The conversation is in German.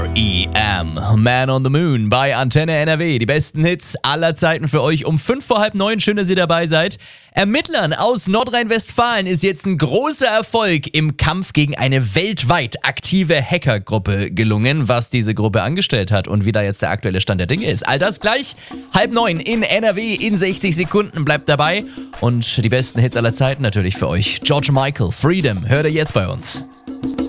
R.E.M. Man on the Moon bei Antenne NRW. Die besten Hits aller Zeiten für euch um 8:55. Schön, dass ihr dabei seid. Ermittlern aus Nordrhein-Westfalen ist jetzt ein großer Erfolg im Kampf gegen eine weltweit aktive Hackergruppe gelungen. Was diese Gruppe angestellt hat und wie da jetzt der aktuelle Stand der Dinge ist. All das gleich 8:30 in NRW in 60 Sekunden. Bleibt dabei. Und die besten Hits aller Zeiten natürlich für euch. George Michael, Freedom, hört ihr jetzt bei uns.